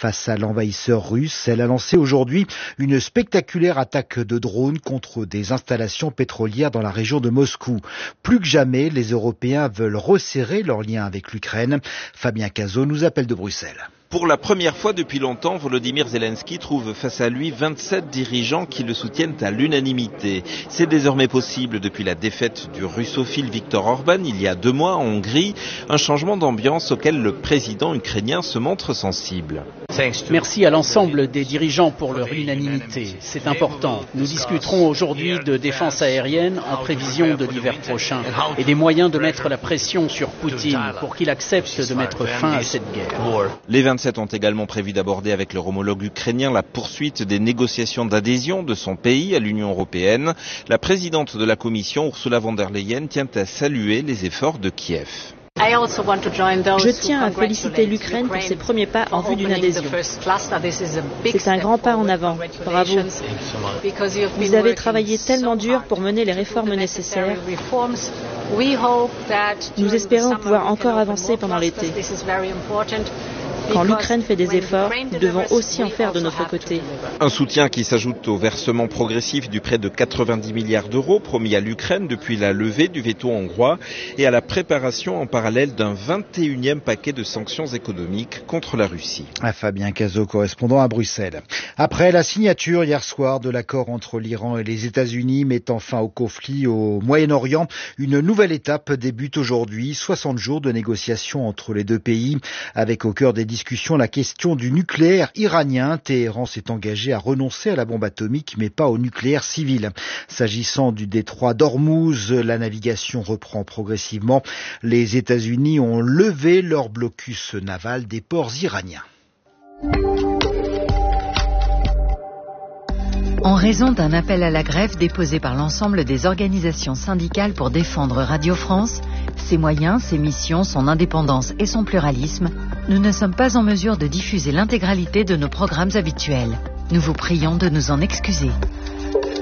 face à l'envahisseur russe. Elle a lancé aujourd'hui une spectaculaire attaque de drones contre des installations pétrolières dans la région de Moscou. Plus que jamais, les Européens veulent resserrer leurs liens avec l'Ukraine. Fabien Cazot nous appelle de Bruxelles. Pour la première fois depuis longtemps, Volodymyr Zelensky trouve face à lui 27 dirigeants qui le soutiennent à l'unanimité. C'est désormais possible depuis la défaite du russophile Viktor Orban il y a 2 mois en Hongrie, un changement d'ambiance auquel le président ukrainien se montre sensible. Merci à l'ensemble des dirigeants pour leur unanimité. C'est important. Nous discuterons aujourd'hui de défense aérienne en prévision de l'hiver prochain et des moyens de mettre la pression sur Poutine pour qu'il accepte de mettre fin à cette guerre. Les 27 ont également prévu d'aborder avec leur homologue ukrainien la poursuite des négociations d'adhésion de son pays à l'Union européenne. La présidente de la Commission, Ursula von der Leyen, tient à saluer les efforts de Kiev. Je tiens à féliciter l'Ukraine pour ses premiers pas en vue d'une adhésion. C'est un grand pas en avant. Bravo. Vous avez travaillé tellement dur pour mener les réformes nécessaires. Nous espérons pouvoir encore avancer pendant l'été. Quand l'Ukraine fait des efforts, nous devons aussi en faire de notre côté. Un soutien qui s'ajoute au versement progressif du prêt de 90 milliards d'euros promis à l'Ukraine depuis la levée du veto hongrois et à la préparation en parallèle d'un 21e paquet de sanctions économiques contre la Russie. Fabien Cazot, correspondant à Bruxelles. Après la signature hier soir de l'accord entre l'Iran et les États-Unis mettant fin au conflit au Moyen-Orient, une nouvelle étape débute aujourd'hui. 60 jours de négociations entre les deux pays avec au cœur des discussion la question du nucléaire iranien. Téhéran s'est engagé à renoncer à la bombe atomique, mais pas au nucléaire civil. S'agissant du détroit d'Ormuz, la navigation reprend progressivement. Les États-Unis ont levé leur blocus naval des ports iraniens. En raison d'un appel à la grève déposé par l'ensemble des organisations syndicales pour défendre Radio France, ses moyens, ses missions, son indépendance et son pluralisme, nous ne sommes pas en mesure de diffuser l'intégralité de nos programmes habituels. Nous vous prions de nous en excuser.